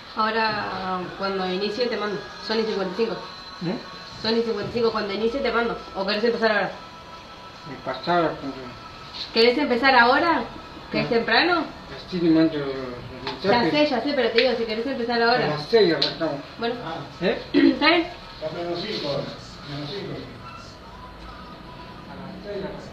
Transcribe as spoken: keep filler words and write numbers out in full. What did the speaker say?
Ahora, cuando inicie te mando. Son y cincuenta y cinco. ¿Eh? Son y cincuenta y cinco, cuando inicie te mando. ¿O querés empezar ahora? Mi passaggio ¿Querés empezar ahora? ¿Que es temprano? Sì, ti mangio Ya sé, ya sé, pero te digo, si querés empezar ahora. A las seis arrancamos. Bueno, Ah, ¿Eh? ¿está bien? está menos cinco ahora. Menos cinco. A las seis arrancamos.